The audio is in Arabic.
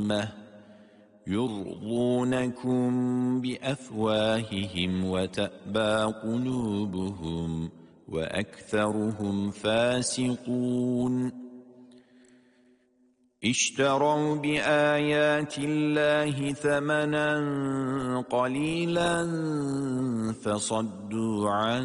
عظيمة يرضونكم بأفواههم وتأبى قلوبهم وأكثرهم فاسقون اشتروا بآيات الله ثمنا قليلا فصدوا عن